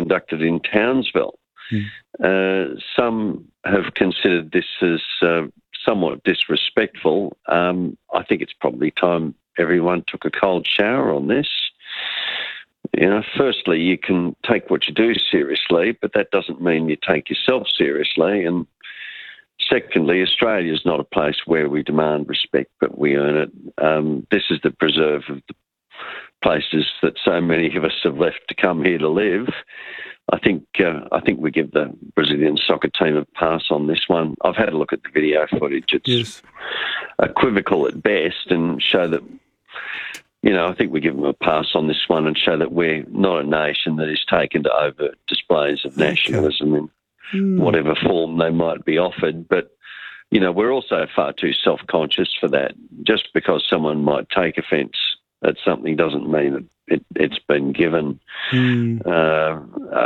conducted in Townsville. Some have considered this as somewhat disrespectful. I think it's probably time everyone took a cold shower on this. Firstly, you can take what you do seriously, but that doesn't mean you take yourself seriously. And secondly, Australia is not a place where we demand respect, but we earn it. This is the preserve of the places that so many of us have left to come here to live. I think we give the Brazilian soccer team a pass on this one. I've had a look at the video footage. It's equivocal at best, and show that, I think we give them a pass on this one and show that we're not a nation that is taken to overt displays of nationalism in whatever form they might be offered. But, we're also far too self-conscious for that. Just because someone might take offence at something doesn't mean that it's been given. As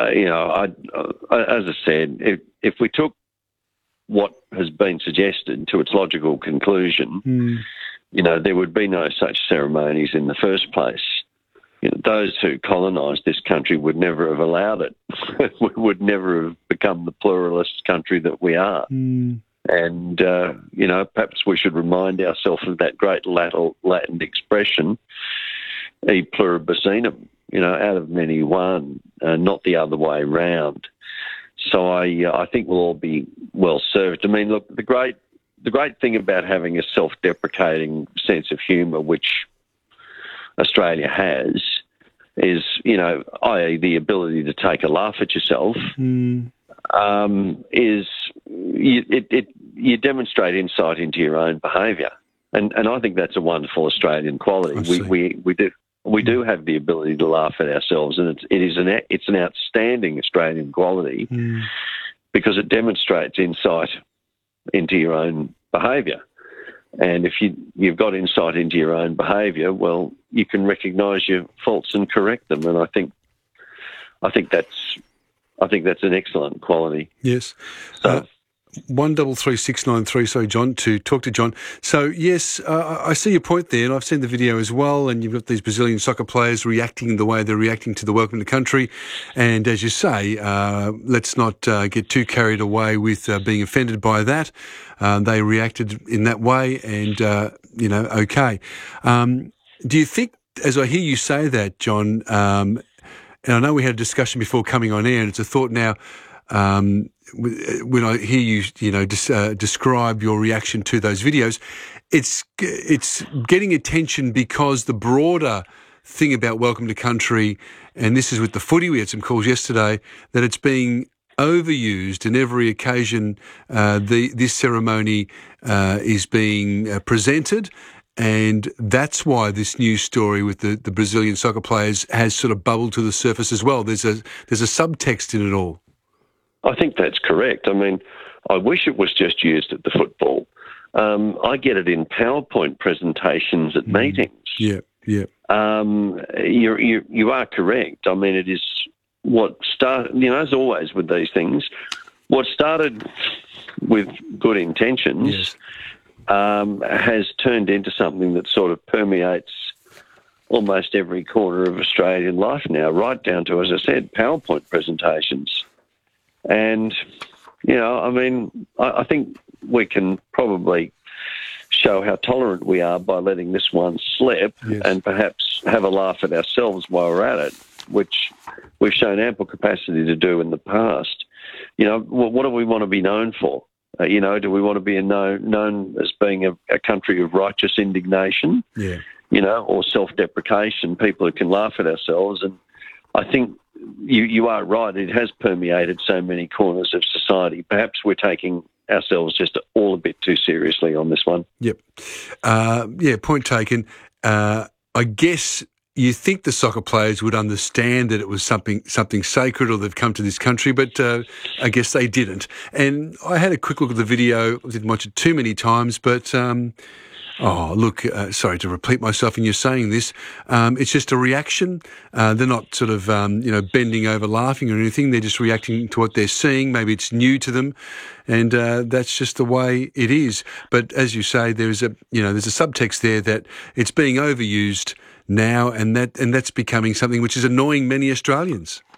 I said, if we took what has been suggested to its logical conclusion, there would be no such ceremonies in the first place. Those who colonised this country would never have allowed it. We would never have become the pluralist country that we are. And, perhaps we should remind ourselves of that great Latin expression, e pluribus unum, out of many one, not the other way round. So I think we'll all be well served. I mean, look, the great thing about having a self-deprecating sense of humour, which Australia has, is, i.e. the ability to take a laugh at yourself, is you demonstrate insight into your own behaviour. And I think that's a wonderful Australian quality. We do have the ability to laugh at ourselves, and it's an outstanding Australian quality because it demonstrates insight into your own behaviour. And if you've got insight into your own behaviour, well, you can recognise your faults and correct them. And I think that's an excellent quality. Yes. So, 133693, sorry, John, to talk to John. So, yes, I see your point there, and I've seen the video as well, and you've got these Brazilian soccer players reacting the way they're reacting to the Welcome to Country. And as you say, let's not get too carried away with being offended by that. They reacted in that way, and, okay. Do you think, as I hear you say that, John, and I know we had a discussion before coming on air, and it's a thought now, when I hear you, describe your reaction to those videos, it's getting attention because the broader thing about Welcome to Country, and this is with the footy, we had some calls yesterday, that it's being overused in every occasion. This ceremony is being presented, and that's why this news story with the Brazilian soccer players has sort of bubbled to the surface as well. There's a subtext in it all. I think that's correct. I mean, I wish it was just used at the football. I get it in PowerPoint presentations at meetings. Yeah. You are correct. I mean, it is what started, as always with these things, what started with good intentions has turned into something that sort of permeates almost every corner of Australian life now, right down to, as I said, PowerPoint presentations. And, I think we can probably show how tolerant we are by letting this one slip and perhaps have a laugh at ourselves while we're at it, which we've shown ample capacity to do in the past. What do we want to be known for? Do we want to be known as being a country of righteous indignation, or self-deprecation, people who can laugh at ourselves? And I think you are right. It has permeated so many corners of society. Perhaps we're taking ourselves just all a bit too seriously on this one. Yep. Point taken. I guess you think the soccer players would understand that it was something sacred, or they've come to this country, but I guess they didn't. And I had a quick look at the video. I didn't watch it too many times, but sorry to repeat myself in you saying this. It's just a reaction. They're not sort of, bending over laughing or anything. They're just reacting to what they're seeing. Maybe it's new to them, and that's just the way it is. But as you say, there's a subtext there that it's being overused now, and that's becoming something which is annoying many Australians.